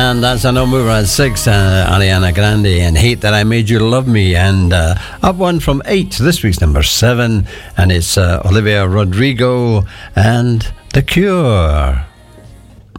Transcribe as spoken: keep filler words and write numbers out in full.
And that's a no mover at six, uh, Ariana Grande, and Hate That I Made You Love Me. And uh, up one from eight, this week's number seven, and it's uh, Olivia Rodrigo and The Cure.